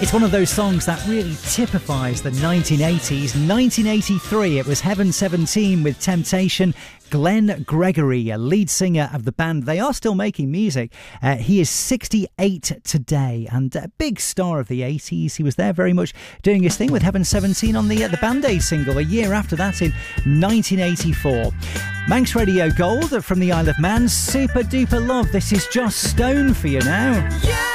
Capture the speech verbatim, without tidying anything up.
It's one of those songs that really typifies the nineteen eighties. nineteen eighty-three, it was Heaven seventeen with Temptation. Glenn Gregory, a lead singer of the band. They are still making music. Uh, he is sixty-eight today and a big star of the eighties. He was there very much doing his thing with Heaven seventeen on the, uh, the Band-Aid single a year after that in nineteen eighty-four. Manx Radio Gold from the Isle of Man. Super duper love. This is Joss Stone for you now. Yeah!